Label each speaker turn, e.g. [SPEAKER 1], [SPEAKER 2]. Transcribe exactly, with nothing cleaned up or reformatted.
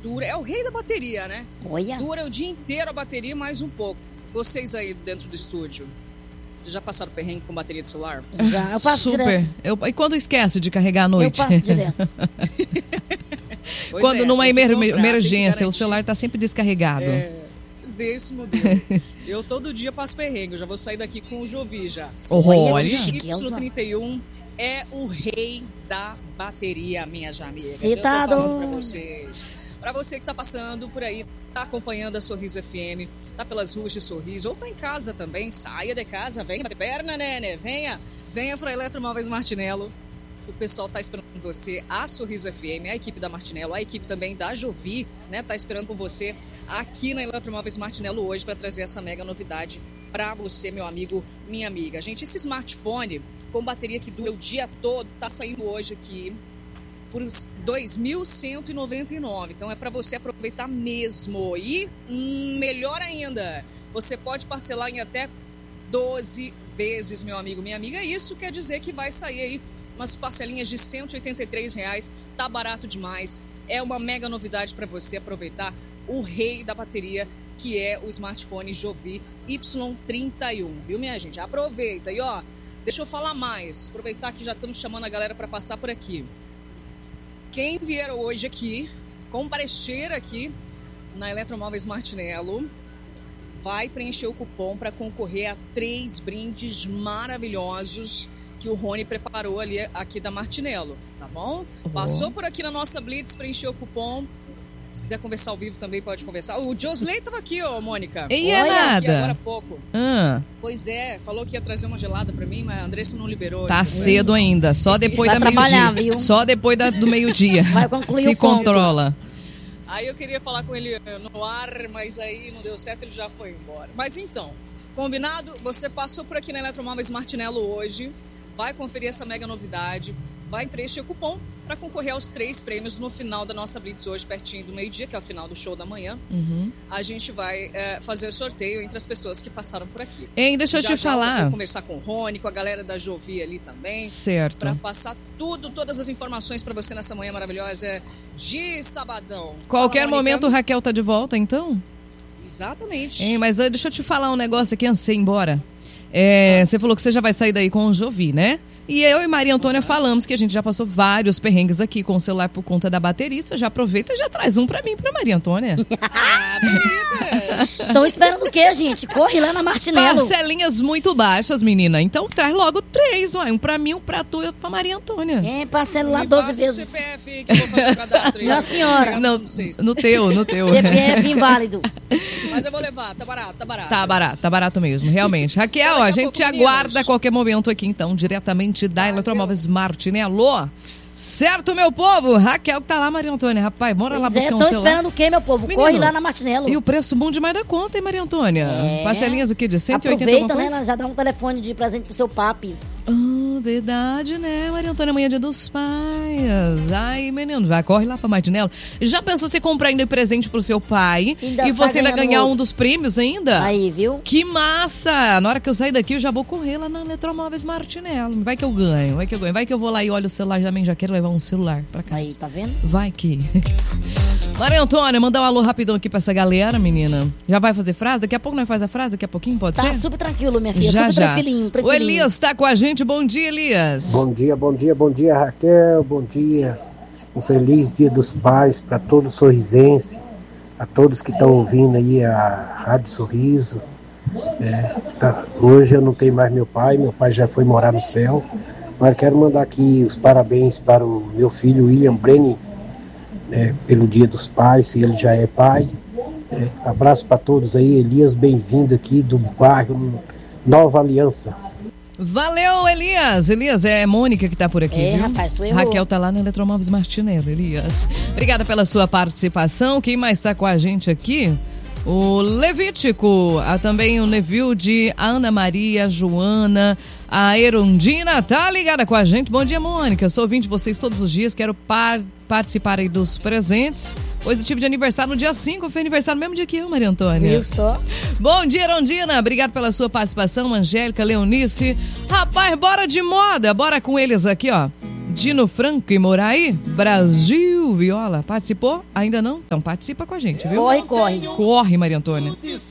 [SPEAKER 1] dura, é o rei da bateria, né?
[SPEAKER 2] Olha.
[SPEAKER 1] Dura o dia inteiro a bateria, mais um pouco. Vocês aí dentro do estúdio, vocês já passaram perrengue com bateria de celular?
[SPEAKER 2] Já, eu passo
[SPEAKER 3] Super.
[SPEAKER 2] direto.
[SPEAKER 3] Eu, e quando esquece de carregar à noite?
[SPEAKER 2] Eu passo direto.
[SPEAKER 3] Quando
[SPEAKER 1] é,
[SPEAKER 3] numa
[SPEAKER 1] tem que
[SPEAKER 3] emer-
[SPEAKER 1] comprar,
[SPEAKER 3] emergência,
[SPEAKER 1] tem que
[SPEAKER 3] o celular tá sempre descarregado.
[SPEAKER 1] É, desse modelo. Eu todo dia passo perrengue, eu já vou sair daqui com o Jovi já.
[SPEAKER 3] Olha.
[SPEAKER 1] Y trinta e um é o rei da bateria, minhas amigas.
[SPEAKER 2] Citado.
[SPEAKER 1] Eu tô falando pra vocês. Pra você que tá passando por aí, tá acompanhando a Sorriso F M, tá pelas ruas de Sorriso, ou tá em casa também, saia de casa, venha bater perna, né, venha, venha pra Eletromóveis Martinello. O pessoal tá esperando por você, a Sorriso F M, a equipe da Martinello, a equipe também da Jovi, né, tá esperando por você aqui na Eletromóveis Martinello hoje para trazer essa mega novidade para você, meu amigo, minha amiga. Gente, esse smartphone com bateria que dura o dia todo tá saindo hoje aqui por dois mil cento e noventa e nove reais. Então é para você aproveitar mesmo. E hum, melhor ainda, você pode parcelar em até doze vezes, meu amigo, minha amiga. Isso quer dizer que vai sair aí umas parcelinhas de cento e oitenta e três reais. Tá barato demais. É uma mega novidade para você aproveitar o rei da bateria, que é o smartphone Jovi Y trinta e um, viu, minha gente? Aproveita. E ó, deixa eu falar mais. Aproveitar que já estamos chamando a galera para passar por aqui. Quem vier hoje aqui, comparecer aqui na Eletromóveis Martinello, vai preencher o cupom para concorrer a três brindes maravilhosos que o Rony preparou ali aqui da Martinello, tá bom? Uhum. Passou por aqui na nossa Blitz, preencheu o cupom. Se quiser conversar ao vivo também pode conversar. O Josley estava aqui, ó, Mônica.
[SPEAKER 3] E é nada.
[SPEAKER 1] Aqui agora há pouco.
[SPEAKER 3] Ah.
[SPEAKER 1] Pois é, falou que ia trazer uma gelada pra mim, mas a Andressa não liberou.
[SPEAKER 3] Tá cedo ainda, só depois
[SPEAKER 2] vai
[SPEAKER 3] da
[SPEAKER 2] trabalhar,
[SPEAKER 3] meio-dia.
[SPEAKER 2] viu?
[SPEAKER 3] Só depois da, do meio-dia.
[SPEAKER 2] Vai concluir
[SPEAKER 3] Se
[SPEAKER 2] o ponto.
[SPEAKER 3] controla.
[SPEAKER 1] Aí eu queria falar com ele no ar, mas aí não deu certo, ele já foi embora. Mas então, combinado? Você passou por aqui na Eletromóveis Martinello hoje, vai conferir essa mega novidade, vai preencher o cupom para concorrer aos três prêmios no final da nossa Blitz hoje, pertinho do meio-dia, que é o final do show da manhã. Uhum. A gente vai é, fazer o sorteio entre as pessoas que passaram por aqui.
[SPEAKER 3] Hein, deixa eu
[SPEAKER 1] já,
[SPEAKER 3] te
[SPEAKER 1] já
[SPEAKER 3] falar.
[SPEAKER 1] Eu vou conversar com o Rony, com a galera da Jovi ali também.
[SPEAKER 3] Certo.
[SPEAKER 1] Para passar tudo, todas as informações para você nessa manhã maravilhosa de sabadão.
[SPEAKER 3] Qualquer
[SPEAKER 1] Fala,
[SPEAKER 3] momento o Raquel tá de volta, então?
[SPEAKER 1] Exatamente.
[SPEAKER 3] Hein, mas deixa eu te falar um negócio aqui antes de você ir embora. É, você falou que você já vai sair daí com o Jovi, né? E eu e Maria Antônia falamos que a gente já passou vários perrengues aqui com o celular por conta da bateria. Você já aproveita e já traz um pra mim, pra Maria Antônia.
[SPEAKER 1] Ah, bonita!
[SPEAKER 2] Estão esperando o quê, gente? Corre lá na Martinello.
[SPEAKER 3] Parcelinhas muito baixas, menina. Então traz logo três, ué. Um pra mim, um pra tu e outro pra Maria Antônia.
[SPEAKER 2] É, parcela lá
[SPEAKER 1] Me
[SPEAKER 2] doze
[SPEAKER 1] passa
[SPEAKER 2] vezes.
[SPEAKER 1] o C P F que eu vou fazer o cadastro aí.
[SPEAKER 2] Minha senhora.
[SPEAKER 3] Não, no teu, no teu.
[SPEAKER 2] C P F inválido.
[SPEAKER 1] Mas eu vou levar, tá barato, tá barato.
[SPEAKER 3] Tá barato, tá barato mesmo, realmente. Raquel,
[SPEAKER 1] Daqui a
[SPEAKER 3] a gente
[SPEAKER 1] pouco,
[SPEAKER 3] te
[SPEAKER 1] meninas.
[SPEAKER 3] aguarda a qualquer momento aqui, então, diretamente da Eletromóveis Martinello. Certo, meu povo? Raquel que tá lá, Maria Antônia. Rapaz, bora lá
[SPEAKER 2] Pois é,
[SPEAKER 3] buscar um
[SPEAKER 2] tô
[SPEAKER 3] celular.
[SPEAKER 2] esperando o quê, meu povo?
[SPEAKER 3] Menino,
[SPEAKER 2] Corre lá na Martinello.
[SPEAKER 3] E o preço bom demais da conta, hein, Maria Antônia?
[SPEAKER 2] É.
[SPEAKER 3] Parcelinhas o quê? De cento e oitenta
[SPEAKER 2] Aproveita,
[SPEAKER 3] alguma
[SPEAKER 2] né?
[SPEAKER 3] coisa?
[SPEAKER 2] Ela já dá um telefone de presente pro seu papis.
[SPEAKER 3] Ah, verdade, né, Maria Antônia? Amanhã é dia dos pais. Ai, menino, vai, corre lá pra Martinello. Já pensou você comprar ainda presente pro seu pai
[SPEAKER 2] Ainda
[SPEAKER 3] e você
[SPEAKER 2] sai
[SPEAKER 3] ainda
[SPEAKER 2] ganhando
[SPEAKER 3] ganhar
[SPEAKER 2] outro.
[SPEAKER 3] um dos prêmios ainda?
[SPEAKER 2] Aí, viu?
[SPEAKER 3] Que massa! Na hora que eu sair daqui, eu já vou correr lá na Eletromóveis Martinello. Vai que eu ganho, vai que eu ganho. Vai que eu vou lá e olho o celular e também já quero levar um celular pra casa.
[SPEAKER 2] Aí, tá vendo?
[SPEAKER 3] Vai que... Maria Antônia, mandar um alô rapidão aqui pra essa galera, menina. Já vai fazer frase? Daqui a pouco nós faz a frase? Daqui a pouquinho, pode
[SPEAKER 2] Tá
[SPEAKER 3] ser?
[SPEAKER 2] super tranquilo, minha filha.
[SPEAKER 3] Já,
[SPEAKER 2] super
[SPEAKER 3] já.
[SPEAKER 2] tranquilinho,
[SPEAKER 3] O
[SPEAKER 2] tranquilinho.
[SPEAKER 3] Elias tá com a gente. Bom dia, Elias.
[SPEAKER 4] Bom dia, bom dia, bom dia, Raquel. Bom dia. Um feliz Dia dos Pais para todo sorrisense, a todos que estão ouvindo aí a Rádio Sorriso. É, tá. Hoje eu não tenho mais meu pai, meu pai já foi morar no céu. Mas quero mandar aqui os parabéns para o meu filho William Brenny, né, pelo Dia dos Pais, se ele já é pai. É, abraço para todos aí. Elias, bem-vindo aqui do bairro Nova Aliança.
[SPEAKER 3] Valeu, Elias. Elias, é Mônica que tá por aqui,
[SPEAKER 2] É,
[SPEAKER 3] viu?
[SPEAKER 2] rapaz, tu errou.
[SPEAKER 3] Raquel tá lá na Eletromóveis Martinello, Elias. Obrigada pela sua participação. Quem mais tá com a gente aqui? O Levítico, ah, também o Neville de Ana Maria, Joana, a Erundina, tá ligada com a gente. Bom dia, Mônica. Sou ouvinte de vocês todos os dias. Quero par- participar aí dos presentes. Pois eu tive de aniversário no dia cinco. Foi aniversário no mesmo dia que eu, Maria Antônia.
[SPEAKER 2] Viu só?
[SPEAKER 3] Bom dia, Erundina. Obrigado pela sua participação, Angélica, Leonice. Rapaz, bora de moda. Bora com eles aqui, ó. Dino Franco e Moraí, Brasil Viola. Participou? Ainda não? Então participa com a gente, viu?
[SPEAKER 2] Corre, corre.
[SPEAKER 3] Corre, Maria Antônia.